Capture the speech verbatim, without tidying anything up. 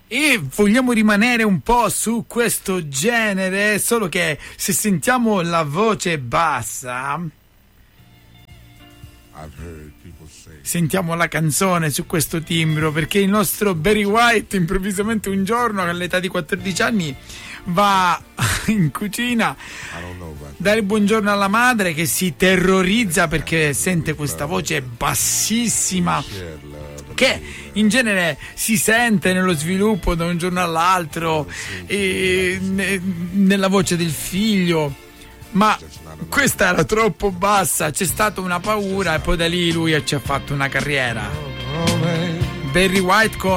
E vogliamo rimanere un po' su questo genere, solo che se sentiamo la voce bassa, sentiamo la canzone su questo timbro, perché il nostro Barry White improvvisamente un giorno all'età di quattordici anni va in cucina, dare buongiorno alla madre che si terrorizza perché sente questa voce bassissima che in genere si sente nello sviluppo da un giorno all'altro e ne, nella voce del figlio, ma questa era troppo bassa, c'è stata una paura e poi da lì lui ci ha fatto una carriera. Barry White con